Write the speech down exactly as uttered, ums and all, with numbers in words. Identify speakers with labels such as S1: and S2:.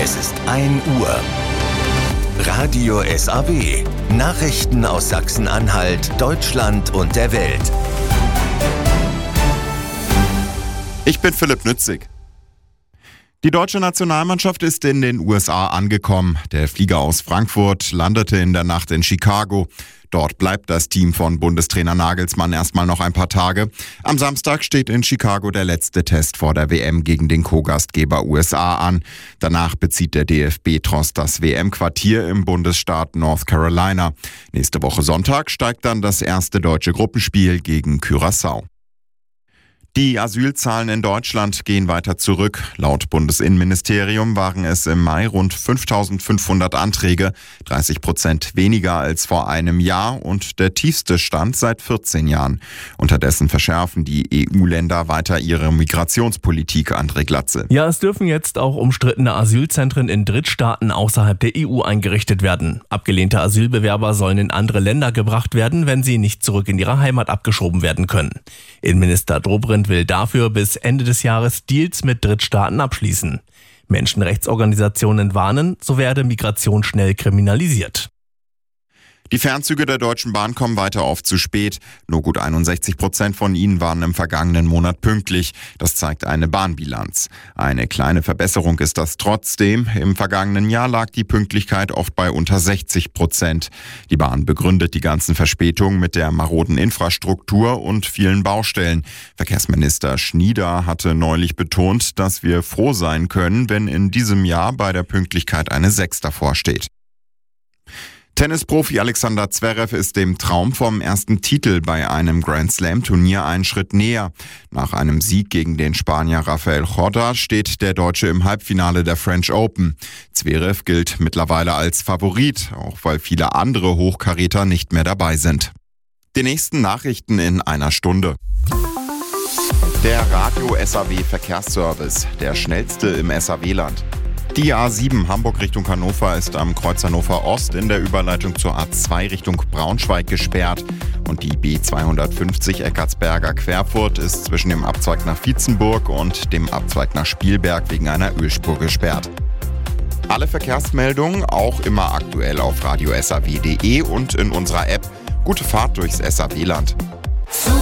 S1: Es ist ein Uhr. Radio S A W. Nachrichten aus Sachsen-Anhalt, Deutschland und der Welt.
S2: Ich bin Philipp Nützig. Die deutsche Nationalmannschaft ist in den U S A angekommen. Der Flieger aus Frankfurt landete in der Nacht in Chicago. Dort bleibt das Team von Bundestrainer Nagelsmann erstmal noch ein paar Tage. Am Samstag steht in Chicago der letzte Test vor der W M gegen den Co-Gastgeber U S A an. Danach bezieht der D F B-Tross das W M-Quartier im Bundesstaat North Carolina. Nächste Woche Sonntag steigt dann das erste deutsche Gruppenspiel gegen Curaçao. Die Asylzahlen in Deutschland gehen weiter zurück. Laut Bundesinnenministerium waren es im Mai rund fünftausendfünfhundert Anträge, dreißig Prozent weniger als vor einem Jahr und der tiefste Stand seit vierzehn Jahren. Unterdessen verschärfen die E U-Länder weiter ihre Migrationspolitik, André Glatze.
S3: Ja, es dürfen jetzt auch umstrittene Asylzentren in Drittstaaten außerhalb der E U eingerichtet werden. Abgelehnte Asylbewerber sollen in andere Länder gebracht werden, wenn sie nicht zurück in ihre Heimat abgeschoben werden können. Innenminister Dobrindt will dafür bis Ende des Jahres Deals mit Drittstaaten abschließen. Menschenrechtsorganisationen warnen, so werde Migration schnell kriminalisiert.
S2: Die Fernzüge der Deutschen Bahn kommen weiter oft zu spät. Nur gut einundsechzig Prozent von ihnen waren im vergangenen Monat pünktlich. Das zeigt eine Bahnbilanz. Eine kleine Verbesserung ist das trotzdem. Im vergangenen Jahr lag die Pünktlichkeit oft bei unter sechzig Prozent. Die Bahn begründet die ganzen Verspätungen mit der maroden Infrastruktur und vielen Baustellen. Verkehrsminister Schnieder hatte neulich betont, dass wir froh sein können, wenn in diesem Jahr bei der Pünktlichkeit eine sechs davor steht. Tennisprofi Alexander Zverev ist dem Traum vom ersten Titel bei einem Grand-Slam-Turnier einen Schritt näher. Nach einem Sieg gegen den Spanier Rafael Corda steht der Deutsche im Halbfinale der French Open. Zverev gilt mittlerweile als Favorit, auch weil viele andere Hochkaräter nicht mehr dabei sind. Die nächsten Nachrichten in einer Stunde. Der Radio S A W Verkehrsservice, der schnellste im S A W-Land. Die A sieben Hamburg Richtung Hannover ist am Kreuz Hannover Ost in der Überleitung zur A zwei Richtung Braunschweig gesperrt. Und die B zweihundertfünfzig Eckartsberger Querfurt ist zwischen dem Abzweig nach Vietzenburg und dem Abzweig nach Spielberg wegen einer Ölspur gesperrt. Alle Verkehrsmeldungen auch immer aktuell auf radio s a w punkt d e und in unserer App. Gute Fahrt durchs S A W-Land.